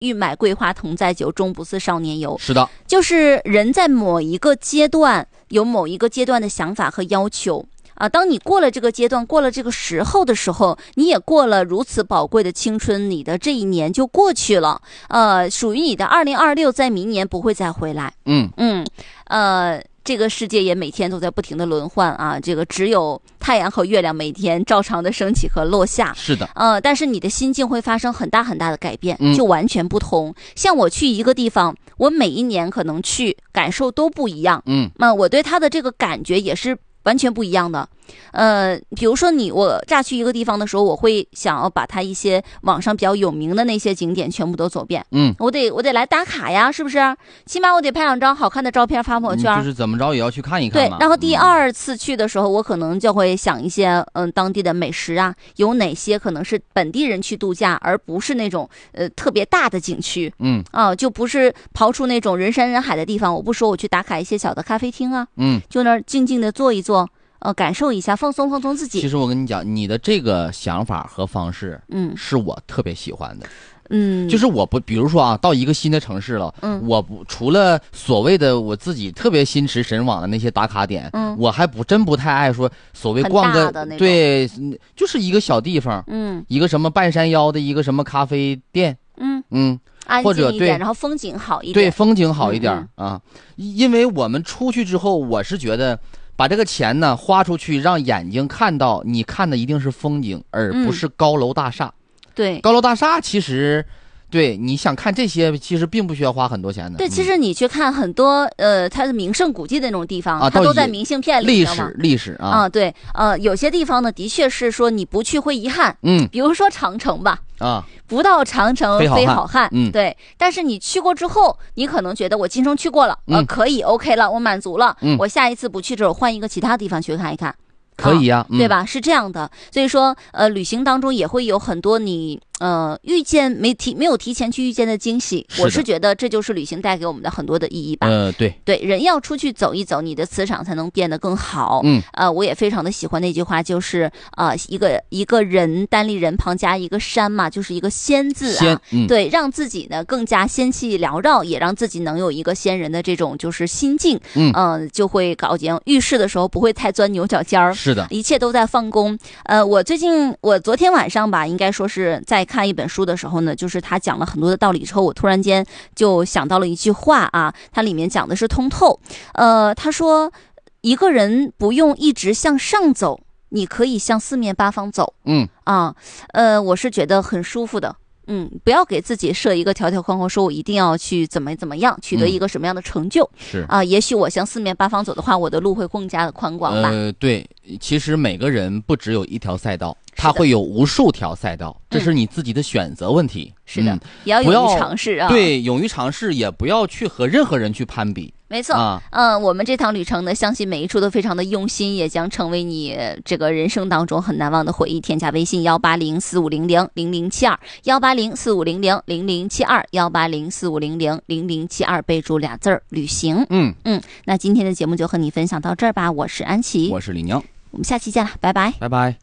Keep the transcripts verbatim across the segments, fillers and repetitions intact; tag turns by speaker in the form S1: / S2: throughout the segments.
S1: 欲买桂花同载酒，终不似少年游。
S2: 是的，
S1: 就是人在某一个阶段有某一个阶段的想法和要求啊，当你过了这个阶段，过了这个时候的时候，你也过了如此宝贵的青春，你的这一年就过去了。呃，属于你的二零二六，在明年不会再回来。
S2: 嗯
S1: 嗯，呃。这个世界也每天都在不停的轮换啊，这个只有太阳和月亮每天照常的升起和落下。
S2: 是的，
S1: 呃，但是你的心境会发生很大很大的改变，
S2: 嗯、
S1: 就完全不同。像我去一个地方，我每一年可能去感受都不一样。
S2: 嗯，
S1: 那、呃、我对它的这个感觉也是完全不一样的。呃，比如说你我乍去一个地方的时候，我会想要把它一些网上比较有名的那些景点全部都走遍。
S2: 嗯，
S1: 我得我得来打卡呀，是不是？起码我得拍两张好看的照片发朋友圈。
S2: 就是怎么着也要去看一看嘛。
S1: 对，然后第二次去的时候，嗯、我可能就会想一些嗯当地的美食啊，有哪些可能是本地人去度假，而不是那种呃特别大的景区。
S2: 嗯
S1: 啊、呃，就不是刨出那种人山人海的地方。我不说我去打卡一些小的咖啡厅啊，
S2: 嗯，
S1: 就那儿静静的坐一坐。呃，感受一下，放松放松自己。
S2: 其实我跟你讲，你的这个想法和方式，
S1: 嗯，
S2: 是我特别喜欢的。
S1: 嗯，
S2: 就是我不，比如说啊，到一个新的城市了，
S1: 嗯，
S2: 我不除了所谓的我自己特别心驰神往的那些打卡点，
S1: 嗯，
S2: 我还不真不太爱说所谓逛个对，就是一个小地方，
S1: 嗯，
S2: 一个什么半山腰的一个什么咖啡店，
S1: 嗯
S2: 嗯。
S1: 安
S2: 或者
S1: 静一点，然后风景好一点，
S2: 对，风景好一点、
S1: 嗯嗯、
S2: 啊。因为我们出去之后，我是觉得把这个钱呢花出去，让眼睛看到，你看的一定是风景，而不是高楼大厦。
S1: 嗯、对，
S2: 高楼大厦其实。对，你想看这些，其实并不需要花很多钱的。
S1: 对，其实你去看很多呃，它的名胜古迹的那种地方，
S2: 啊、
S1: 它都在明信片里。
S2: 历史，历史啊。
S1: 啊，对，呃，有些地方呢，的确是说你不去会遗憾。
S2: 嗯，
S1: 比如说长城吧。
S2: 啊，
S1: 不到长城非好汉。好汉
S2: 嗯，
S1: 对。但是你去过之后，你可能觉得我今生去过了，
S2: 嗯、
S1: 呃，可以 OK 了，我满足了。
S2: 嗯，
S1: 我下一次不去这儿，换一个其他地方去看一看。
S2: 可以呀、啊
S1: 嗯，对吧？是这样的，所以说，呃，旅行当中也会有很多你呃遇见没提没有提前去遇见的惊喜。
S2: 是
S1: 我是觉得这就是旅行带给我们的很多的意义吧。
S2: 呃，对
S1: 对，人要出去走一走，你的磁场才能变得更好。
S2: 嗯，
S1: 呃，我也非常的喜欢那句话，就是呃一个一个人单立人旁加一个山嘛，就是一个仙字啊。
S2: 嗯、
S1: 对，让自己呢更加仙气缭绕，也让自己能有一个仙人的这种就是心境。
S2: 嗯，
S1: 呃、就会搞定遇事的时候不会太钻牛角尖儿。
S2: 是的，
S1: 一切都在放工。呃，我最近我昨天晚上吧，应该说是在看一本书的时候呢，就是他讲了很多的道理之后，我突然间就想到了一句话啊，它里面讲的是通透。呃，他说一个人不用一直向上走，你可以向四面八方走。
S2: 嗯
S1: 啊，呃，我是觉得很舒服的。嗯，不要给自己设一个条条框框，说我一定要去怎么怎么样，取得一个什么样的成就。
S2: 嗯、是
S1: 啊，也许我向四面八方走的话，我的路会更加的宽广吧。
S2: 呃，对，其实每个人不只有一条赛道，他会有无数条赛道，这是你自己的选择问题。
S1: 嗯、是的、
S2: 嗯，
S1: 也要勇于尝试啊。
S2: 对，勇于尝试，也不要去和任何人去攀比。
S1: 没错，
S2: 啊，
S1: 嗯，我们这趟旅程呢，相信每一处都非常的用心，也将成为你这个人生当中很难忘的回忆。添加微信幺八零四五零零零零七二幺八零四五零零零零七二幺八零四五零零零零七二，备注俩字儿旅行。
S2: 嗯
S1: 嗯，那今天的节目就和你分享到这儿吧。我是安琪，
S2: 我是李宁，
S1: 我们下期见了，拜拜，
S2: 拜拜。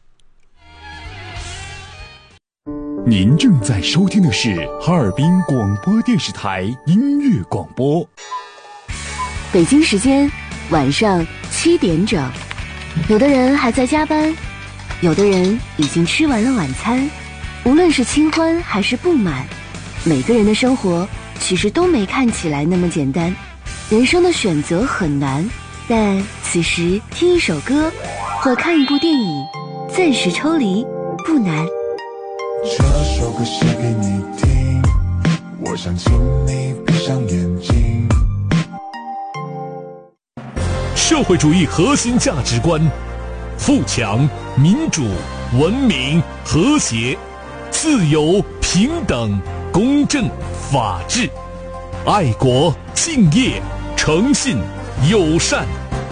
S3: 您正在收听的是哈尔滨广播电视台音乐广播。
S4: 北京时间晚上七点整，有的人还在加班，有的人已经吃完了晚餐。无论是清欢还是不满，每个人的生活其实都没看起来那么简单。人生的选择很难，但此时听一首歌或看一部电影，暂时抽离不难。
S5: 这首歌写给你听，我想请你闭上眼睛。
S3: 社会主义核心价值观：富强、民主、文明、和谐、自由、平等、公正、法治、爱国、敬业、诚信、友善。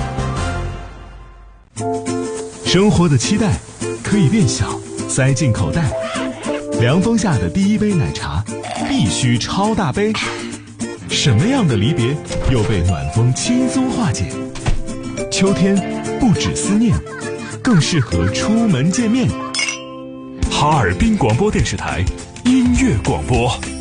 S3: 生活的期待可以变小，塞进口袋。凉风下的第一杯奶茶必须超大杯。什么样的离别又被暖风轻松化解？秋天不止思念，更适合出门见面。哈尔滨广播电视台音乐广播。